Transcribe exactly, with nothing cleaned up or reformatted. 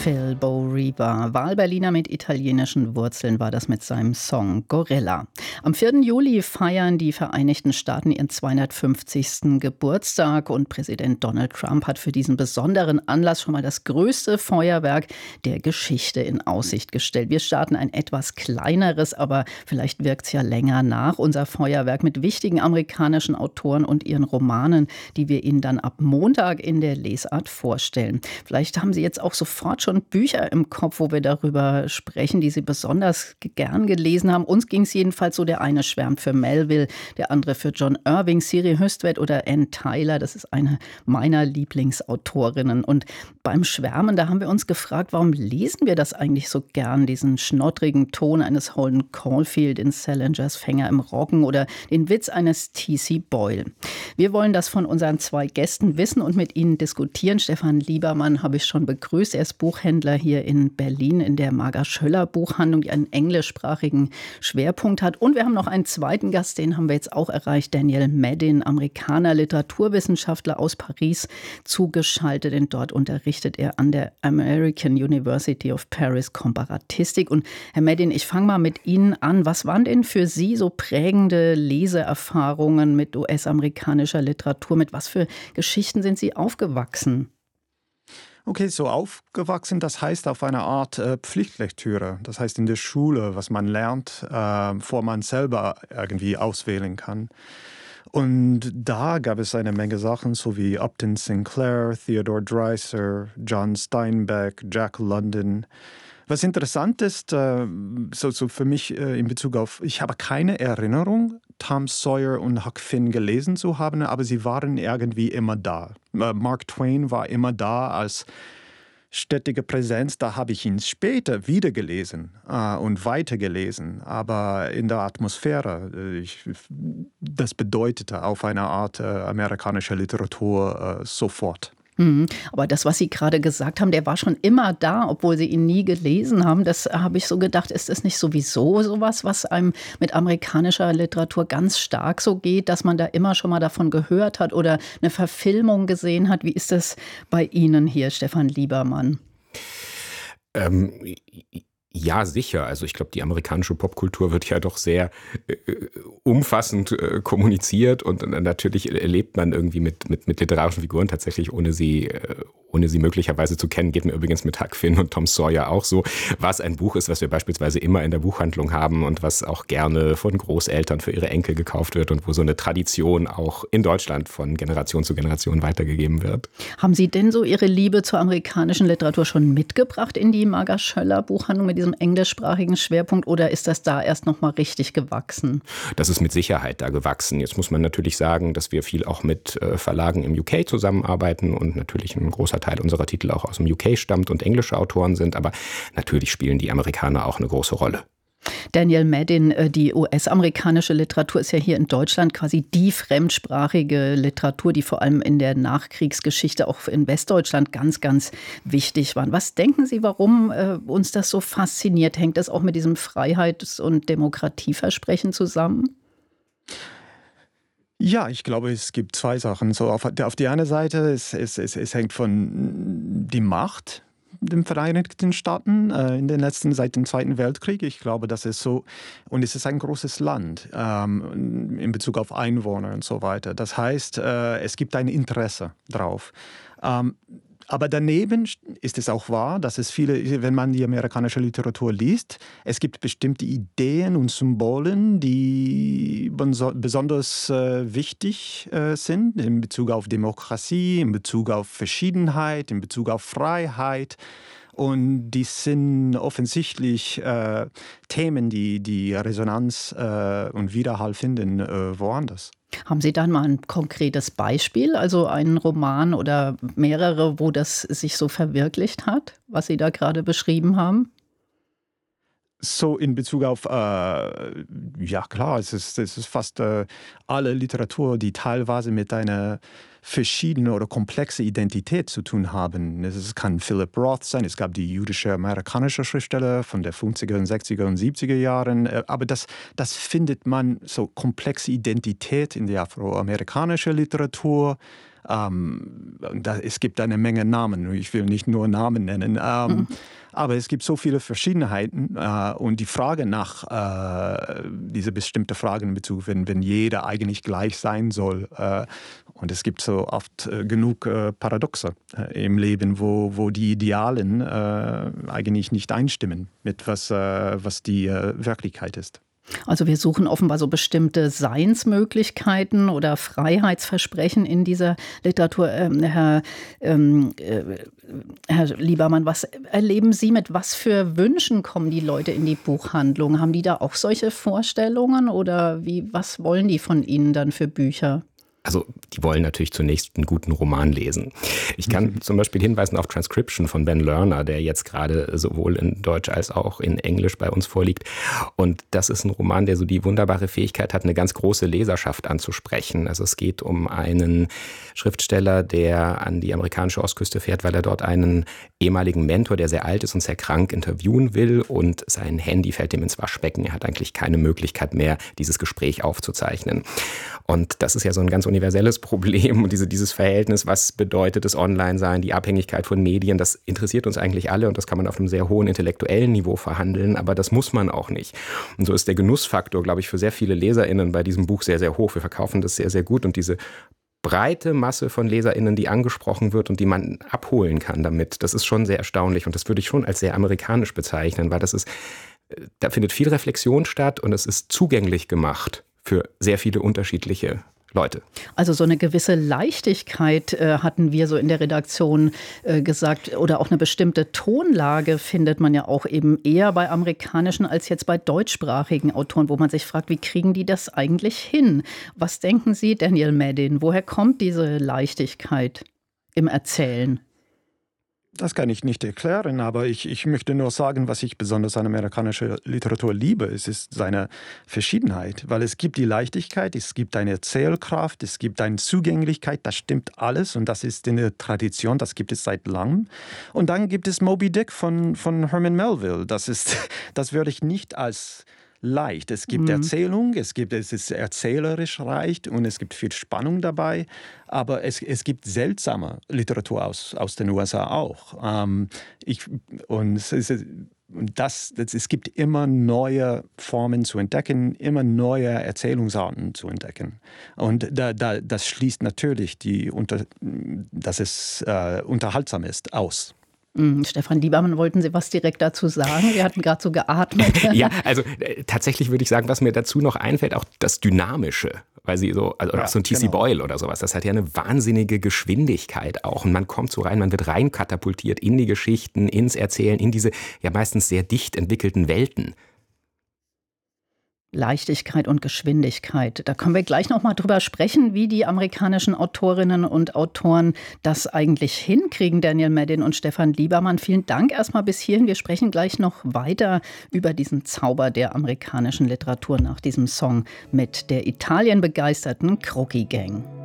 Phil Bo Riva, Wahlberliner mit italienischen Wurzeln, war das mit seinem Song Gorilla. Am vierten Juli feiern die Vereinigten Staaten ihren zweihundertfünfzigsten Geburtstag und Präsident Donald Trump hat für diesen besonderen Anlass schon mal das größte Feuerwerk der Geschichte in Aussicht gestellt. Wir starten ein etwas kleineres, aber vielleicht wirkt es ja länger nach. Unser Feuerwerk mit wichtigen amerikanischen Autoren und ihren Romanen, die wir Ihnen dann ab Montag in der Lesart vorstellen. Vielleicht haben Sie jetzt auch sofort schon Bücher im Kopf, wo wir darüber sprechen, die Sie besonders gern gelesen haben. Uns ging es jedenfalls so, der eine schwärmt für Melville, der andere für John Irving, Siri Hustvedt oder Anne Tyler. Das ist eine meiner Lieblingsautorinnen. Und beim Schwärmen, da haben wir uns gefragt, warum lesen wir das eigentlich so gern, diesen schnottrigen Ton eines Holden Caulfield in Salingers Fänger im Roggen oder den Witz eines T C Boyle. Wir wollen das von unseren zwei Gästen wissen und mit ihnen diskutieren. Stefan Liebermann habe ich schon begrüßt. Er ist Buchhändler hier in Berlin in der Marga Schöller Buchhandlung, die einen englischsprachigen Schwerpunkt hat. Und wir haben noch einen zweiten Gast, den haben wir jetzt auch erreicht, Daniel Madin, Amerikaner, Literaturwissenschaftler aus Paris, zugeschaltet. Denn dort unterrichtet er an der American University of Paris Komparatistik. Und Herr Madin, ich fange mal mit Ihnen an. Was waren denn für Sie so prägende Leseerfahrungen mit U S-amerikanischer Literatur? Mit was für Geschichten sind Sie aufgewachsen? Okay, so aufgewachsen, das heißt auf eine Art äh, Pflichtlektüre. Das heißt in der Schule, was man lernt, äh, bevor man selber irgendwie auswählen kann. Und da gab es eine Menge Sachen, so wie Upton Sinclair, Theodore Dreiser, John Steinbeck, Jack London. Was interessant ist, äh, so, so für mich äh, in Bezug auf, ich habe keine Erinnerung, Tom Sawyer und Huck Finn gelesen zu haben, aber sie waren irgendwie immer da. Äh, Mark Twain war immer da als stetige Präsenz, da habe ich ihn später wieder gelesen äh, und weitergelesen, aber in der Atmosphäre. Äh, ich, das bedeutete auf eine Art äh, amerikanische Literatur äh, sofort. Mhm. Aber das, was Sie gerade gesagt haben, der war schon immer da, obwohl Sie ihn nie gelesen haben. Das habe ich so gedacht, ist das nicht sowieso sowas, was einem mit amerikanischer Literatur ganz stark so geht, dass man da immer schon mal davon gehört hat oder eine Verfilmung gesehen hat? Wie ist das bei Ihnen hier, Stefan Liebermann? Ähm, Ja, sicher. Also ich glaube, die amerikanische Popkultur wird ja doch sehr äh, umfassend äh, kommuniziert und äh, natürlich erlebt man irgendwie mit, mit, mit literarischen Figuren tatsächlich, ohne sie, äh, ohne sie möglicherweise zu kennen. Geht mir übrigens mit Huck Finn und Tom Sawyer auch so. Was ein Buch ist, was wir beispielsweise immer in der Buchhandlung haben und was auch gerne von Großeltern für ihre Enkel gekauft wird und wo so eine Tradition auch in Deutschland von Generation zu Generation weitergegeben wird. Haben Sie denn so Ihre Liebe zur amerikanischen Literatur schon mitgebracht in die Marga Schöller Buchhandlung mit diesem englischsprachigen Schwerpunkt oder ist das da erst noch mal richtig gewachsen? Das ist mit Sicherheit da gewachsen. Jetzt muss man natürlich sagen, dass wir viel auch mit äh, Verlagen im U K zusammenarbeiten und natürlich ein großer Teil unserer Titel auch aus dem U K stammt und englische Autoren sind, aber natürlich spielen die Amerikaner auch eine große Rolle. Daniel Madin, die U S-amerikanische Literatur ist ja hier in Deutschland quasi die fremdsprachige Literatur, die vor allem in der Nachkriegsgeschichte auch in Westdeutschland ganz, ganz wichtig war. Was denken Sie, warum äh, uns das so fasziniert? Hängt das auch mit diesem Freiheits- und Demokratieversprechen zusammen? Ja, ich glaube, es gibt zwei Sachen. So auf, auf die eine Seite, es, es, es, es hängt von die Macht den Vereinigten Staaten äh, in den letzten, seit dem Zweiten Weltkrieg. Ich glaube, das ist so, und es ist ein großes Land ähm, in Bezug auf Einwohner und so weiter. Das heißt, äh, es gibt ein Interesse drauf. Ähm, Aber daneben ist es auch wahr, dass es viele, wenn man die amerikanische Literatur liest, es gibt bestimmte Ideen und Symbolen, die besonders äh, wichtig äh, sind in Bezug auf Demokratie, in Bezug auf Verschiedenheit, in Bezug auf Freiheit. Und die sind offensichtlich äh, Themen, die die Resonanz äh, und Widerhall finden äh, woanders. Haben Sie dann mal ein konkretes Beispiel, also einen Roman oder mehrere, wo das sich so verwirklicht hat, was Sie da gerade beschrieben haben? So in Bezug auf, äh, ja klar, es ist, es ist fast äh, alle Literatur, die teilweise mit einer verschiedenen oder komplexen Identität zu tun haben. Es kann Philip Roth sein, es gab die jüdische amerikanische Schriftsteller von der fünfziger und sechziger und siebziger Jahren, aber das, das findet man, so komplexe Identität in der afroamerikanischen Literatur. Ähm, da, es gibt eine Menge Namen, ich will nicht nur Namen nennen. Ähm, mhm. Aber es gibt so viele Verschiedenheiten äh, und die Frage nach, äh, diese bestimmte Fragen in Bezug, wenn, wenn jeder eigentlich gleich sein soll. Äh, und es gibt so oft äh, genug äh, Paradoxe äh, im Leben, wo, wo die Idealen äh, eigentlich nicht einstimmen mit was, äh, was die äh, Wirklichkeit ist. Also wir suchen offenbar so bestimmte Seinsmöglichkeiten oder Freiheitsversprechen in dieser Literatur. Ähm, Herr, ähm, äh, Herr Liebermann, was erleben Sie, mit was für Wünschen kommen die Leute in die Buchhandlung? Haben die da auch solche Vorstellungen oder wie, was wollen die von Ihnen dann für Bücher? Also die wollen natürlich zunächst einen guten Roman lesen. Ich kann mhm. zum Beispiel hinweisen auf Transcription von Ben Lerner, der jetzt gerade sowohl in Deutsch als auch in Englisch bei uns vorliegt. Und das ist ein Roman, der so die wunderbare Fähigkeit hat, eine ganz große Leserschaft anzusprechen. Also es geht um einen Schriftsteller, der an die amerikanische Ostküste fährt, weil er dort einen ehemaligen Mentor, der sehr alt ist und sehr krank, interviewen will. Und sein Handy fällt ihm ins Waschbecken. Er hat eigentlich keine Möglichkeit mehr, dieses Gespräch aufzuzeichnen. Und das ist ja so ein ganz universelles Problem. Und diese, dieses Verhältnis, was bedeutet das Online-Sein, die Abhängigkeit von Medien, das interessiert uns eigentlich alle und das kann man auf einem sehr hohen intellektuellen Niveau verhandeln, aber das muss man auch nicht. Und so ist der Genussfaktor, glaube ich, für sehr viele LeserInnen bei diesem Buch sehr, sehr hoch. Wir verkaufen das sehr, sehr gut und diese breite Masse von LeserInnen, die angesprochen wird und die man abholen kann damit, das ist schon sehr erstaunlich und das würde ich schon als sehr amerikanisch bezeichnen, weil das ist, da findet viel Reflexion statt und es ist zugänglich gemacht für sehr viele unterschiedliche Leute. Also so eine gewisse Leichtigkeit äh, hatten wir so in der Redaktion äh, gesagt oder auch eine bestimmte Tonlage findet man ja auch eben eher bei amerikanischen als jetzt bei deutschsprachigen Autoren, wo man sich fragt, wie kriegen die das eigentlich hin? Was denken Sie, Daniel Madin? Woher kommt diese Leichtigkeit im Erzählen? Das kann ich nicht erklären, aber ich, ich möchte nur sagen, was ich besonders an amerikanischer Literatur liebe. Es ist seine Verschiedenheit, weil es gibt die Leichtigkeit, es gibt eine Erzählkraft, es gibt eine Zugänglichkeit, das stimmt alles und das ist in der Tradition, das gibt es seit langem. Und dann gibt es Moby Dick von, von Herman Melville. Das ist, das würde ich nicht als leicht. Es gibt mhm. Erzählung, es gibt, es ist erzählerisch reich und es gibt viel Spannung dabei, aber es, es gibt seltsame Literatur aus, aus den U S A auch. Ähm, ich, und es, ist, das, das, es gibt immer neue Formen zu entdecken, immer neue Erzählungsarten zu entdecken. Und da, da, das schließt natürlich, die, unter, dass es äh, unterhaltsam ist, aus. Mm, Stefan Liebermann, wollten Sie was direkt dazu sagen? Wir hatten gerade so geatmet. Ja, also äh, tatsächlich würde ich sagen, was mir dazu noch einfällt, auch das Dynamische. Weil sie so, also ja, auch so ein T C genau. Boyle oder sowas, das hat ja eine wahnsinnige Geschwindigkeit auch. Und man kommt so rein, man wird rein katapultiert in die Geschichten, ins Erzählen, in diese ja meistens sehr dicht entwickelten Welten. Leichtigkeit und Geschwindigkeit. Da können wir gleich noch mal drüber sprechen, wie die amerikanischen Autorinnen und Autoren das eigentlich hinkriegen, Daniel Madin und Stefan Liebermann. Vielen Dank erstmal bis hierhin. Wir sprechen gleich noch weiter über diesen Zauber der amerikanischen Literatur nach diesem Song mit der italienbegeisterten Crochy Gang.